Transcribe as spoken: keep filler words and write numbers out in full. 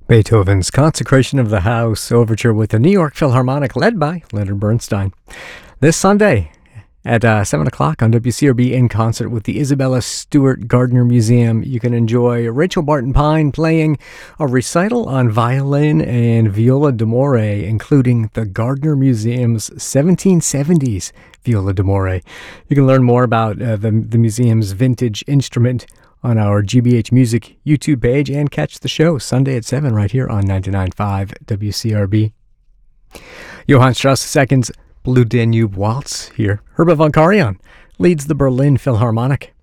Beethoven's Consecration of the House Overture with the New York Philharmonic led by Leonard Bernstein. This Sunday at uh, seven o'clock on W C R B in concert with the Isabella Stewart Gardner Museum. You can enjoy Rachel Barton Pine playing a recital on violin and viola d'amore, including the Gardner Museum's seventeen seventies viola d'amore. You can learn more about uh, the, the museum's vintage instrument on our G B H Music YouTube page and catch the show Sunday at seven right here on ninety-nine point five W C R B. Johann Strauss the Second's Blue Danube Waltz here. Herbert von Karajan leads the Berlin Philharmonic.